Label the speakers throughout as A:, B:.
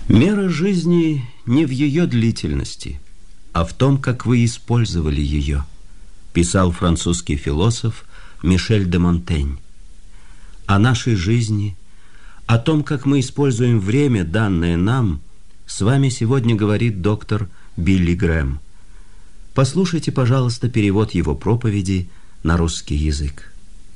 A: Мера жизни не в ее длительности, а в том, как вы использовали ее, писал французский философ Мишель де Монтень. О нашей жизни, о том, как мы используем время, данное нам, с вами сегодня говорит доктор Билли Грэм. Послушайте, пожалуйста, перевод его проповеди на русский язык.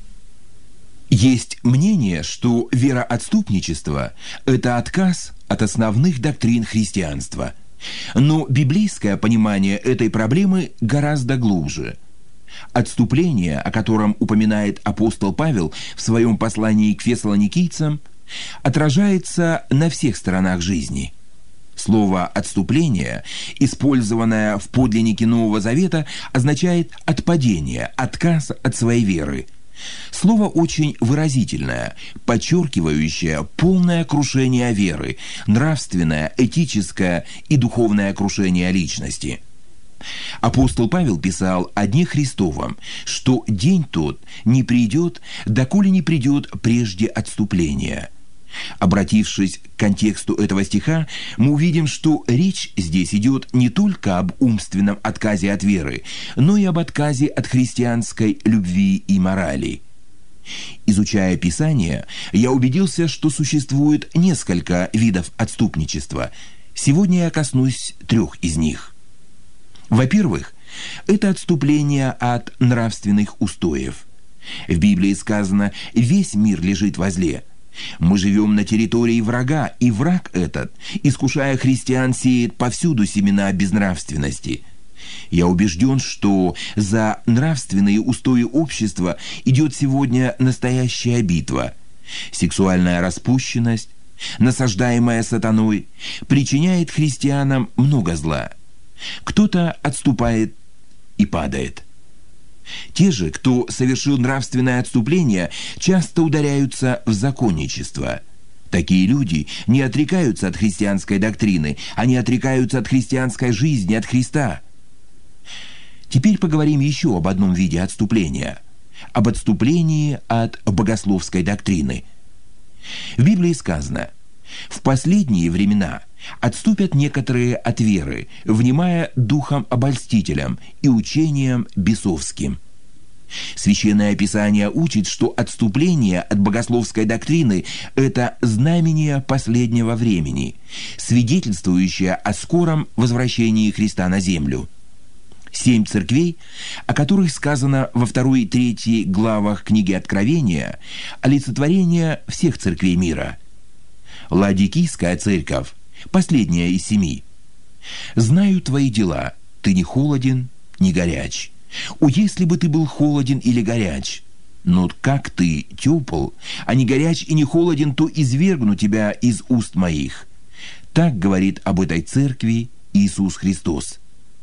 B: Есть мнение, что вероотступничество – это отказ от основных доктрин христианства. Но библейское понимание этой проблемы гораздо глубже. Отступление, о котором упоминает апостол Павел в своем послании к фессалоникийцам, отражается на всех сторонах жизни. Слово «отступление», использованное в подлиннике Нового Завета, означает «отпадение», «отказ от своей веры». Слово очень выразительное, подчеркивающее полное крушение веры, нравственное, этическое и духовное крушение личности. Апостол Павел писал о дне Христовом, что день тот не придет, доколе не придет прежде отступления. Обратившись к контексту этого стиха, мы увидим, что речь здесь идет не только об умственном отказе от веры, но и об отказе от христианской любви и морали. Изучая Писание, я убедился, что существует несколько видов отступничества. Сегодня я коснусь 3 из них. Во-первых, это отступление от нравственных устоев. В Библии сказано: «Весь мир лежит во зле». Мы живем на территории врага, и враг этот, искушая христиан, сеет повсюду семена безнравственности. Я убежден, что за нравственные устои общества идет сегодня настоящая битва. Сексуальная распущенность, насаждаемая сатаной, причиняет христианам много зла. Кто-то отступает и падает. Те же, кто совершил нравственное отступление, часто ударяются в законничество. Такие люди не отрекаются от христианской доктрины, они отрекаются от христианской жизни, от Христа. Теперь поговорим еще об одном виде отступления – об отступлении от богословской доктрины. В Библии сказано: «В последние времена отступят некоторые от веры, внимая духом обольстителям и учениям бесовским». Священное Писание учит, что отступление от богословской доктрины – это знамение последнего времени, свидетельствующее о скором возвращении Христа на землю. 7 церквей, о которых сказано во 2 и 3 главах книги Откровения, олицетворение всех церквей мира. Ладикийская церковь, последняя из 7. «Знаю твои дела, ты не холоден, не горяч. О, если бы ты был холоден или горяч! Но как ты тепл, а не горяч и не холоден, то извергну тебя из уст моих». Так говорит об этой церкви Иисус Христос.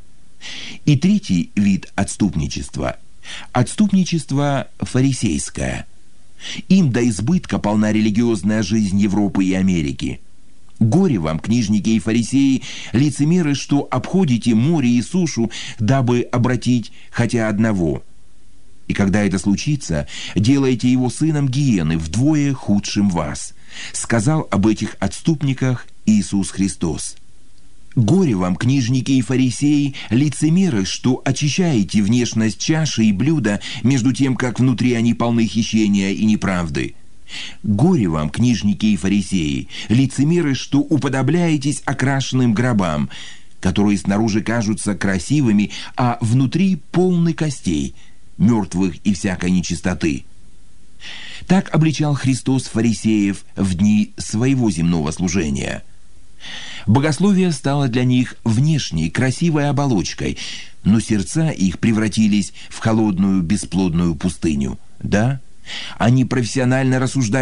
B: И 3 вид отступничества – отступничество фарисейское. Им до избытка полна религиозная жизнь Европы и Америки. Горе вам, книжники и фарисеи, лицемеры, что обходите море и сушу, дабы обратить хотя одного. И когда это случится, делайте его сыном гиены, вдвое худшим вас. Сказал об этих отступниках Иисус Христос. Горе вам, книжники и фарисеи, лицемеры, что очищаете внешность чаши и блюда, между тем, как внутри они полны хищения и неправды. Горе вам, книжники и фарисеи, лицемеры, что уподобляетесь окрашенным гробам, которые снаружи кажутся красивыми, а внутри полны костей, мертвых и всякой нечистоты. Так обличал Христос фарисеев в дни своего земного служения. Богословие стало для них внешней, красивой оболочкой, но сердца их превратились в холодную, бесплодную пустыню. Да, они профессионально рассуждают